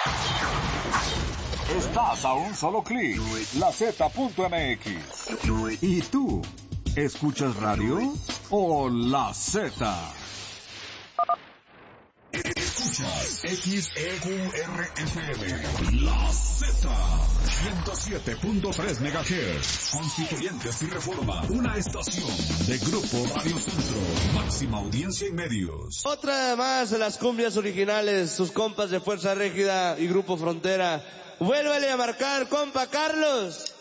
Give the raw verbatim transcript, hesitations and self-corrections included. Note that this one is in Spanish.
Estás a un solo clic. La Z punto M X. ¿Y tú? ¿Escuchas radio o La Z? Escuchas X E Q R F M, La Z, ciento siete punto tres megahertz, Constituyentes y Reforma, una estación de Grupo Radio Centro, máxima audiencia en medios. Otra más de las cumbias originales, sus compas de Fuerza Régida y Grupo Frontera. Vuélvale a marcar, compa Carlos.